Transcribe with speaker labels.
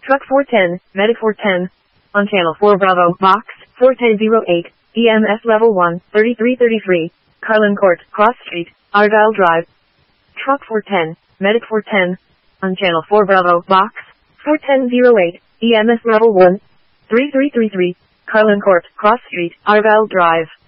Speaker 1: Truck 410, Medic 410. On Channel 4 Bravo, Box 4108, EMS Level 1, 3333, Carlin Court, Cross Street, Argyle Drive. Truck 410, Medic 410. On Channel 4 Bravo, Box 4108, EMS Level 1, 3333, Carlin Court, Cross Street, Argyle Drive.